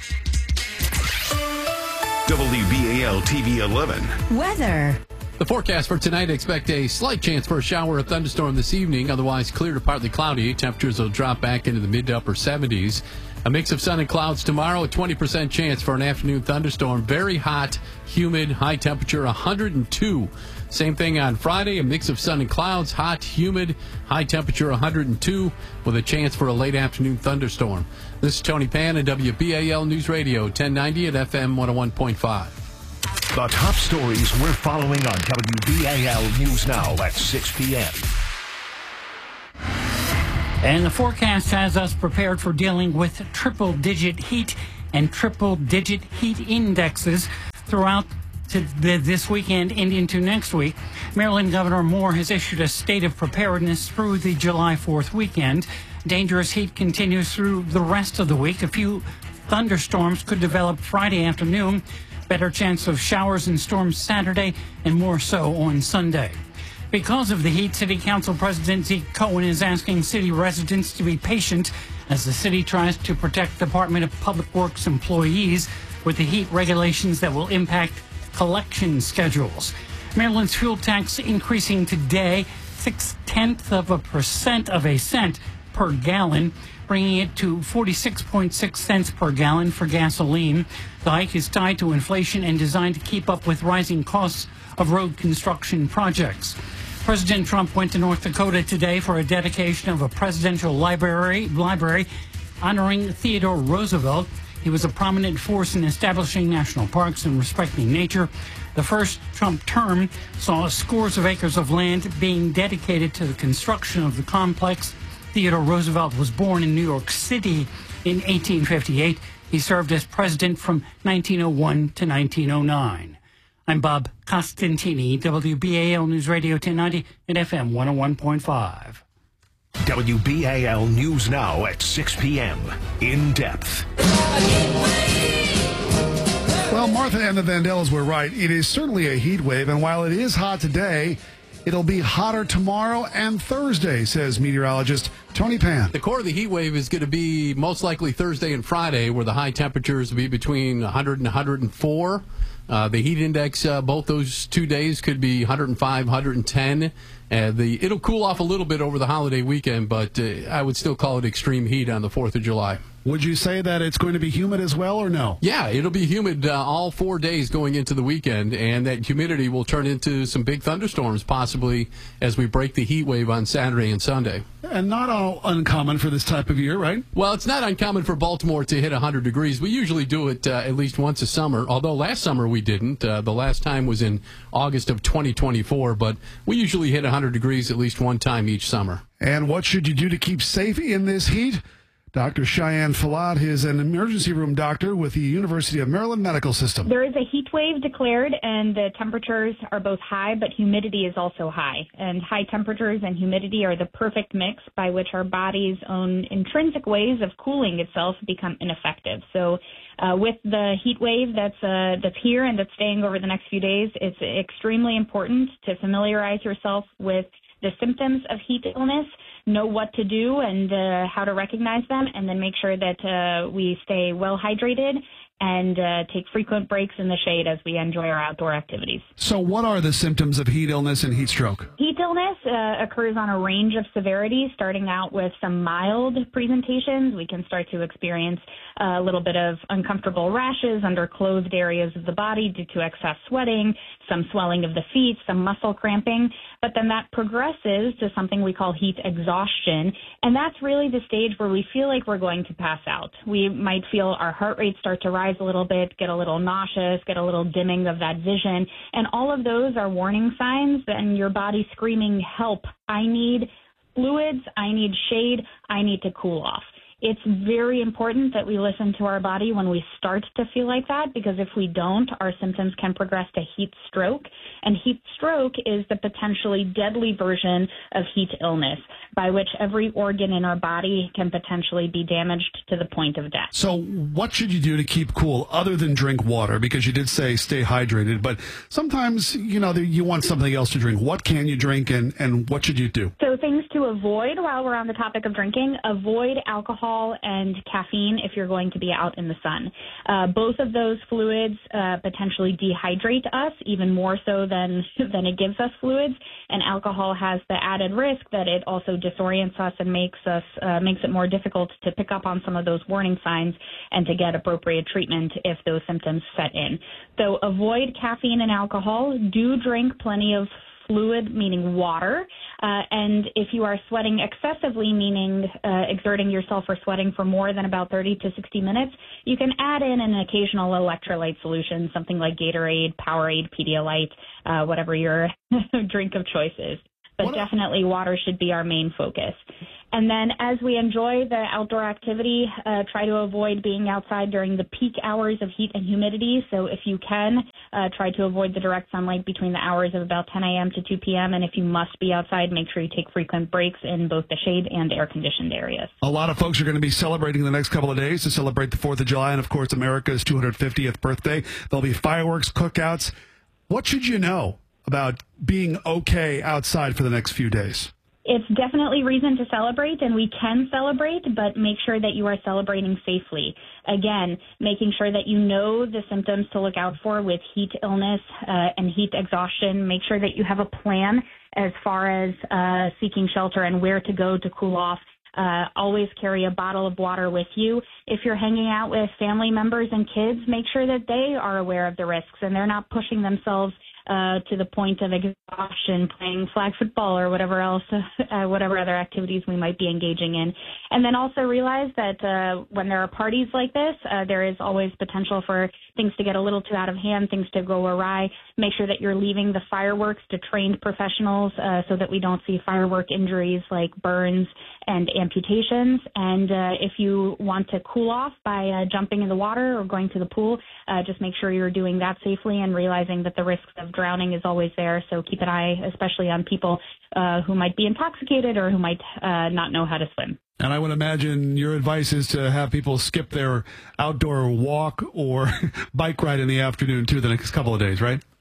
W B A L T V eleven. Weather. The forecast for tonight, expect a slight chance for a shower or thunderstorm this evening. Otherwise, clear to partly cloudy. Temperatures will drop back into the mid to upper seventies. A mix of sun and clouds tomorrow. A twenty percent chance for an afternoon thunderstorm. Very hot, humid, high temperature one hundred two. Same thing on Friday. A mix of sun and clouds. Hot, humid, high temperature one hundred two with a chance for a late afternoon thunderstorm. This is Tony Pan at W B A L News Radio ten ninety at F M one oh one point five. The top stories we're following on W B A L News Now at six p.m. And the forecast has us prepared for dealing with triple-digit heat and triple-digit heat indexes throughout to the, this weekend and into next week. Maryland Governor Moore has issued a state of preparedness through the July fourth weekend. Dangerous heat continues through the rest of the week. A few thunderstorms could develop Friday afternoon. Better chance of showers and storms Saturday, and more so on Sunday. Because of the heat, City Council President Zeke Cohen is asking city residents to be patient as the city tries to protect Department of Public Works employees with the heat regulations that will impact collection schedules. Maryland's fuel tax increasing today, six-tenths of a percent of a cent per gallon, bringing it to forty-six point six cents per gallon for gasoline. The hike is tied to inflation and designed to keep up with rising costs of road construction projects. President Trump went to North Dakota today for a dedication of a presidential library, library honoring Theodore Roosevelt. He was a prominent force in establishing national parks and respecting nature. The first Trump term saw scores of acres of land being dedicated to the construction of the complex. Theodore Roosevelt was born in New York City in eighteen fifty-eight. He served as president from nineteen oh one to nineteen oh nine. I'm Bob Costantini, W B A L News Radio ten ninety and F M one oh one point five. W B A L News Now at six p.m. In depth. Well, Martha and the Vandellas were right. It is certainly a heat wave, and while it is hot today, it'll be hotter tomorrow and Thursday, says meteorologist Tony Pan. The core of the heat wave is going to be most likely Thursday and Friday, where the high temperatures will be between one hundred and one hundred four. Uh, the heat index, uh, both those two days, could be one hundred five, one hundred ten. Uh, the it'll cool off a little bit over the holiday weekend, but uh, I would still call it extreme heat on the fourth of July. Would you say that it's going to be humid as well, or no? Yeah, it'll be humid uh, all four days going into the weekend, and that humidity will turn into some big thunderstorms possibly as we break the heat wave on Saturday and Sunday. And not all uncommon for this type of year, right? Well, it's not uncommon for Baltimore to hit one hundred degrees. We usually do it uh, at least once a summer, although last summer we didn't. Uh, the last time was in August of twenty twenty-four, but we usually hit one hundred degrees at least one time each summer. And what should you do to keep safe in this heat? Doctor Cheyenne Falad is an emergency room doctor with the University of Maryland Medical System. There is a heat wave declared, and the temperatures are both high, but humidity is also high. And high temperatures and humidity are the perfect mix by which our body's own intrinsic ways of cooling itself become ineffective. So uh, with the heat wave that's uh, that's here and that's staying over the next few days, it's extremely important to familiarize yourself with the symptoms of heat illness, know what to do and uh, how to recognize them, and then make sure that uh, we stay well hydrated and uh, take frequent breaks in the shade as we enjoy our outdoor activities. So what are the symptoms of heat illness and heat stroke? Heat illness uh, occurs on a range of severity, starting out with some mild presentations. We can start to experience a little bit of uncomfortable rashes under clothed areas of the body due to excess sweating, some swelling of the feet, some muscle cramping, but then that progresses to something we call heat exhaustion, and that's really the stage where we feel like we're going to pass out. We might feel our heart rate start to rise a little bit, get a little nauseous, get a little dimming of that vision, and all of those are warning signs and your body screaming, help, I need fluids, I need shade, I need to cool off. It's very important that we listen to our body when we start to feel like that, because if we don't, our symptoms can progress to heat stroke. And heat stroke is the potentially deadly version of heat illness, by which every organ in our body can potentially be damaged to the point of death. So what should you do to keep cool other than drink water? Because you did say stay hydrated, but sometimes, you know, you want something else to drink. What can you drink, and, and what should you do? So things to avoid while we're on the topic of drinking: avoid alcohol and caffeine if you're going to be out in the sun. Uh, both of those fluids uh, potentially dehydrate us, even more so than than it gives us fluids. And alcohol has the added risk that it also disorients us and makes us uh, makes it more difficult to pick up on some of those warning signs and to get appropriate treatment if those symptoms set in. So avoid caffeine and alcohol. Do drink plenty of fluid, meaning water. Uh, and if you are sweating excessively, meaning uh, exerting yourself or sweating for more than about thirty to sixty minutes, you can add in an occasional electrolyte solution, something like Gatorade, Powerade, Pedialyte, uh, whatever your drink of choice is. But what definitely water should be our main focus. And then as we enjoy the outdoor activity, uh, try to avoid being outside during the peak hours of heat and humidity. So if you can, uh, try to avoid the direct sunlight between the hours of about ten a.m. to two p.m. And if you must be outside, make sure you take frequent breaks in both the shade and air-conditioned areas. A lot of folks are going to be celebrating the next couple of days to celebrate the fourth of July and, of course, America's two hundred fiftieth birthday. There'll be fireworks, cookouts. What should you know about being okay outside for the next few days? It's definitely reason to celebrate, and we can celebrate, but make sure that you are celebrating safely. Again, making sure that you know the symptoms to look out for with heat illness uh, and heat exhaustion. Make sure that you have a plan as far as uh, seeking shelter and where to go to cool off. Uh, always carry a bottle of water with you. If you're hanging out with family members and kids, make sure that they are aware of the risks and they're not pushing themselves Uh, to the point of exhaustion, playing flag football or whatever else, uh, whatever other activities we might be engaging in. And then also realize that uh, when there are parties like this, uh, there is always potential for things to get a little too out of hand, things to go awry. Make sure that you're leaving the fireworks to trained professionals uh, so that we don't see firework injuries like burns and amputations. And uh, if you want to cool off by uh, jumping in the water or going to the pool, uh, just make sure you're doing that safely and realizing that the risks of drowning is always there. So keep an eye, especially on people uh, who might be intoxicated or who might uh, not know how to swim. And I would imagine your advice is to have people skip their outdoor walk or bike ride in the afternoon, too, the next couple of days, right?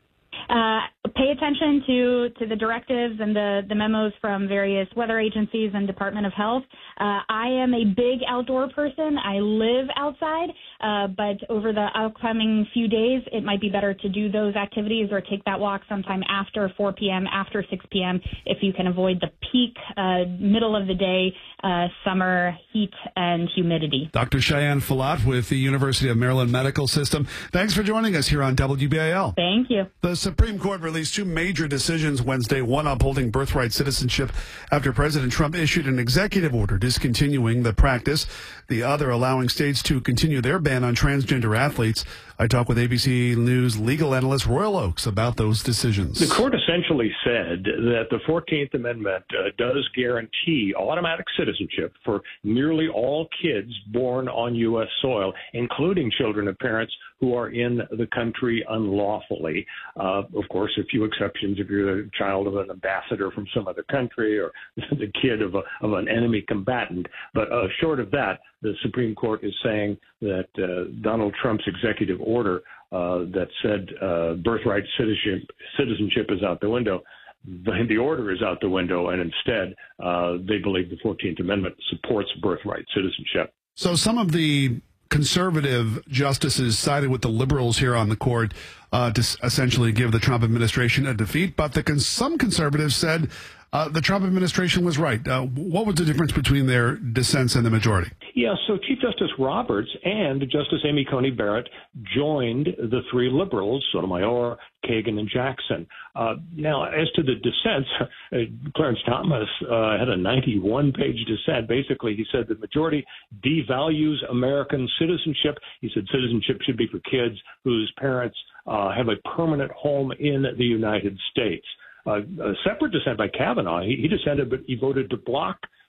Uh, pay attention to, to the directives and the, the memos from various weather agencies and Department of Health. Uh, I am a big outdoor person. I live outside, uh, but over the upcoming few days, it might be better to do those activities or take that walk sometime after four p.m., after six p.m., if you can avoid the peak, uh, middle of the day, uh, summer heat and humidity. Doctor Cheyenne Follott with the University of Maryland Medical System. Thanks for joining us here on W B A L. Thank you. The Supreme Court released two major decisions Wednesday, one upholding birthright citizenship after President Trump issued an executive order discontinuing the practice, the other allowing states to continue their ban on transgender athletes. I talked with A B C News legal analyst Royal Oakes about those decisions. The court essentially said that the fourteenth Amendment uh, does guarantee automatic citizenship for nearly all kids born on U S soil, including children of parents who are in the country unlawfully. Uh, of course, a few exceptions if you're a child of an ambassador from some other country or the kid of, a, of an enemy combatant. But uh, short of that, the Supreme Court is saying that uh, Donald Trump's executive order uh, that said uh, birthright citizenship, citizenship is out the window, the, the order is out the window, and instead uh, they believe the fourteenth Amendment supports birthright citizenship. So some of the conservative justices sided with the liberals here on the court uh, to essentially give the Trump administration a defeat, but the cons- some conservatives said uh, the Trump administration was right. Uh, what was the difference between their dissents and the majority? Yeah, so Chief Justice Roberts and Justice Amy Coney Barrett joined the three liberals, Sotomayor, Kagan, and Jackson. Uh, now, as to the dissents, uh, Clarence Thomas uh, had a ninety-one page dissent. Basically, he said the majority devalues American citizenship. He said citizenship should be for kids whose parents uh, have a permanent home in the United States. Uh, a separate dissent by Kavanaugh, he, he dissented, but he voted to block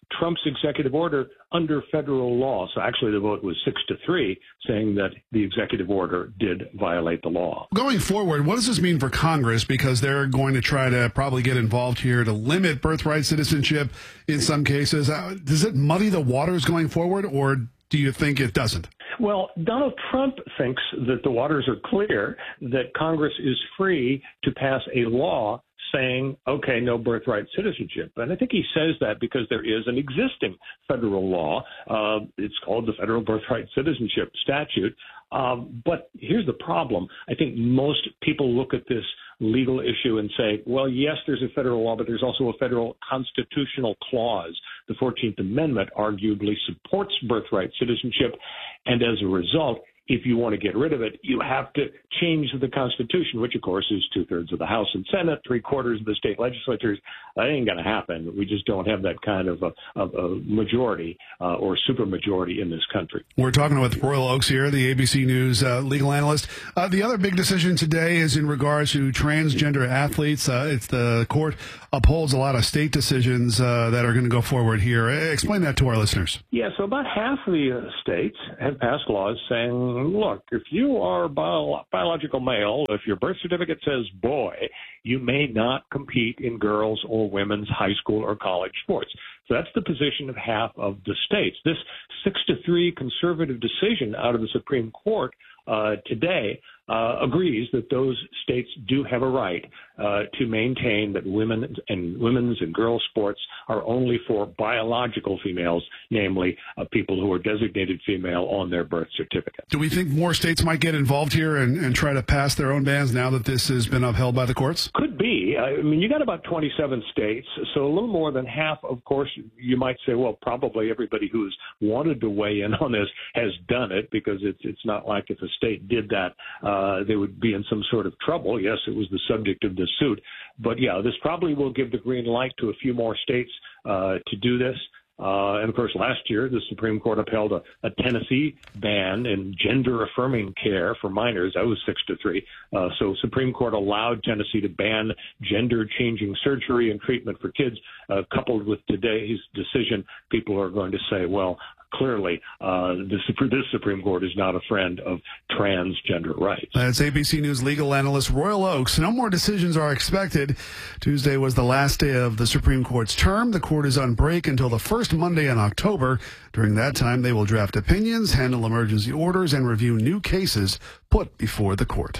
Trump's executive order under federal law. So actually the vote was six to three, saying that the executive order did violate the law. Going forward, what does this mean for Congress? Because they're going to try to probably get involved here to limit birthright citizenship in some cases. Uh, does it muddy the waters going forward, or do you think it doesn't? Well, Donald Trump thinks that the waters are clear, that Congress is free to pass a law saying, okay, no birthright citizenship. And I think he says that because there is an existing federal law. Uh, it's called the Federal Birthright Citizenship Statute. Um, but here's the problem. I think most people look at this legal issue and say, well, yes, there's a federal law, but there's also a federal constitutional clause. The fourteenth Amendment arguably supports birthright citizenship. And as a result, if you want to get rid of it, you have to change the Constitution, which, of course, is two-thirds of the House and Senate, three-quarters of the state legislatures. That ain't going to happen. We just don't have that kind of a, of a majority uh, or supermajority in this country. We're talking with Royal Oakes here, the A B C News uh, legal analyst. Uh, the other big decision today is in regards to transgender athletes. Uh, it's the court upholds a lot of state decisions uh, that are going to go forward here. Explain that to our listeners. Yeah, so about half of the uh, states have passed laws saying, look, if you are bio- biological male, if your birth certificate says boy, you may not compete in girls' or women's high school or college sports. So that's the position of half of the states. This six to three conservative decision out of the Supreme Court uh, today uh, agrees that those states do have a right uh, to maintain that women and women's and girls' sports are only for biological females, namely uh, people who are designated female on their birth certificate. Do we think more states might get involved here and, and try to pass their own bans now that this has been upheld by the courts? Could be. I mean, you got about twenty-seven states, so a little more than half. Of course, you might say, well, probably everybody who's wanted to weigh in on this has done it, because it's it's not like if a state did that, uh, they would be in some sort of trouble. Yes, it was the subject of this suit. But, yeah, this probably will give the green light to a few more states uh, to do this. Uh, and, of course, last year, the Supreme Court upheld a, a Tennessee ban in gender-affirming care for minors. That was six to three. Uh, so Supreme Court allowed Tennessee to ban gender-changing surgery and treatment for kids. Uh, coupled with today's decision, people are going to say, well, clearly, uh, this, this Supreme Court is not a friend of transgender rights. That's A B C News legal analyst Royal Oakes. No more decisions are expected. Tuesday was the last day of the Supreme Court's term. The court is on break until the first Monday in October. During that time, they will draft opinions, handle emergency orders, and review new cases put before the court.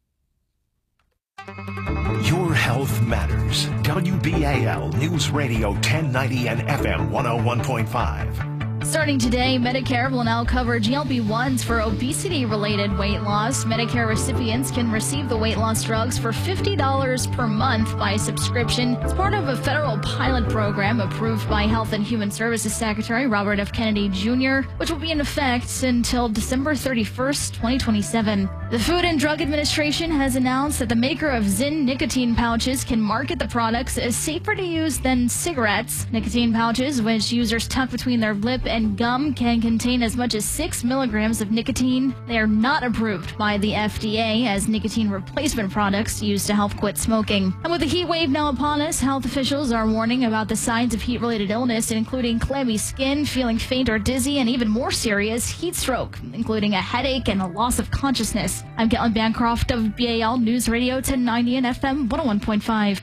Your health matters. W B A L News Radio ten ninety and F M one oh one point five. Starting today, Medicare will now cover G L P ones for obesity-related weight loss. Medicare recipients can receive the weight loss drugs for fifty dollars per month by subscription. It's part of a federal pilot program approved by Health and Human Services Secretary Robert F. Kennedy Junior, which will be in effect until December thirty-first, twenty twenty-seven. The Food and Drug Administration has announced that the maker of Zyn nicotine pouches can market the products as safer to use than cigarettes. Nicotine pouches, which users tuck between their lip and gum, can contain as much as six milligrams of nicotine. They are not approved by the F D A as nicotine replacement products used to help quit smoking. And with the heat wave now upon us, health officials are warning about the signs of heat-related illness, including clammy skin, feeling faint or dizzy, and even more serious, heat stroke, including a headache and a loss of consciousness. I'm Caitlin Bancroft of B A L News Radio ten ninety and F M one oh one point five.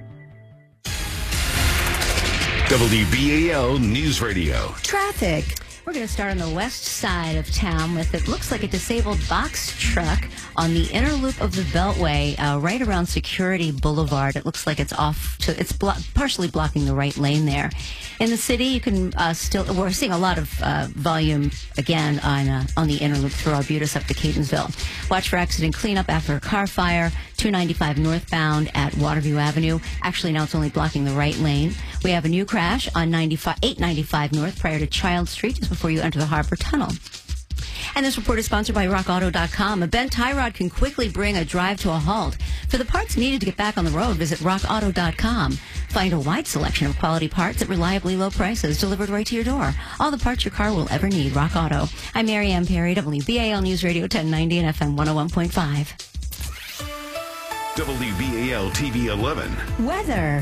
W B A L News Radio. Traffic. We're going to start on the west side of town with, it looks like, a disabled box truck on the inner loop of the Beltway, uh, right around Security Boulevard. It looks like it's off to, it's blo- partially blocking the right lane there. In the city, you can uh, still, we're seeing a lot of uh, volume again on uh, on the inner loop through Arbutus up to Catonsville. Watch for accident cleanup after a car fire, two ninety-five northbound at Waterview Avenue. Actually, now it's only blocking the right lane. We have a new crash on eight ninety-five north prior to Child Street, just before you enter the Harbor Tunnel. And this report is sponsored by rock auto dot com. A bent tie rod can quickly bring a drive to a halt. For the parts needed to get back on the road, visit rock auto dot com. Find a wide selection of quality parts at reliably low prices delivered right to your door. All the parts your car will ever need. Rock Auto. I'm Mary Ann Perry, W B A L News Radio ten ninety and F M one oh one point five. W B A L T V eleven. Weather.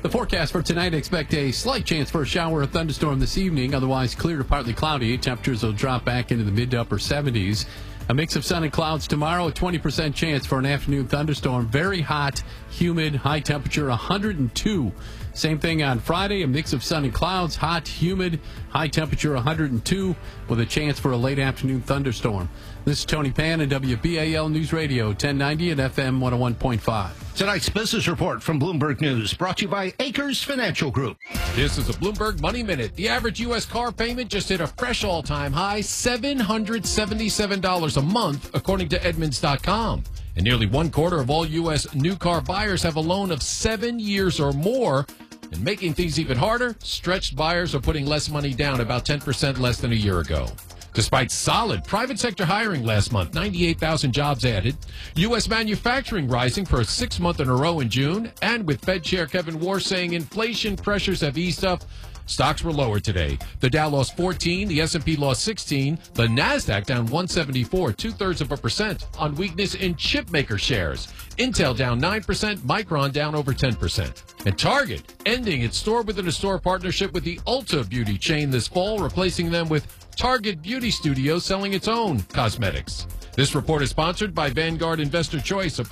The forecast for tonight, expect a slight chance for a shower or thunderstorm this evening. Otherwise, clear to partly cloudy. Temperatures will drop back into the mid to upper seventies. A mix of sun and clouds tomorrow, a twenty percent chance for an afternoon thunderstorm. Very hot, humid, high temperature one hundred two. Same thing on Friday, a mix of sun and clouds, hot, humid, high temperature one hundred two, with a chance for a late afternoon thunderstorm. This is Tony Pan and W B A L News Radio, ten ninety and F M one oh one point five. Tonight's business report from Bloomberg News, brought to you by Acres Financial Group. This is a Bloomberg Money Minute. The average U S car payment just hit a fresh all-time high, seven hundred seventy-seven dollars a month, according to Edmunds dot com. And nearly one quarter of all U S new car buyers have a loan of seven years or more. And making things even harder, stretched buyers are putting less money down, about ten percent less than a year ago. Despite solid private sector hiring last month, ninety-eight thousand jobs added, U S manufacturing rising for a sixth month in a row in June, and with Fed Chair Kevin Warsh saying inflation pressures have eased up, stocks were lower today. The Dow lost fourteen, the S and P lost sixteen, the NASDAQ down one seventy-four, two-thirds of a percent on weakness in chipmaker shares. Intel down nine percent, Micron down over ten percent. And Target ending its store-within-a-store partnership with the Ulta Beauty chain this fall, replacing them with Target Beauty Studios selling its own cosmetics. This report is sponsored by Vanguard Investor Choice, a